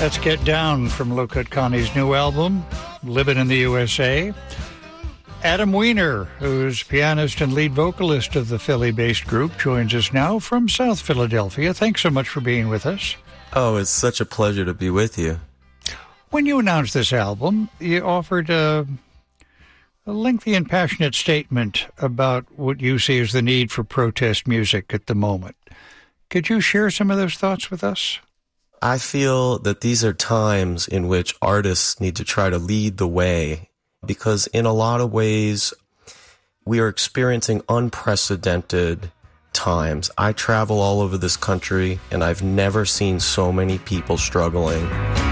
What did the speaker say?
Let's Get Down from Low Cut Connie's new album, Living in the USA. Adam Weiner, who's pianist and lead vocalist of the Philly-based group, joins us now from South Philadelphia. Thanks so much for being with us. Oh, it's such a pleasure to be with you. When you announced this album, you offered a lengthy and passionate statement about what you see as the need for protest music at the moment. Could you share some of those thoughts with us? I feel that these are times in which artists need to try to lead the way, because in a lot of ways, we are experiencing unprecedented times. I travel all over this country, and I've never seen so many people struggling.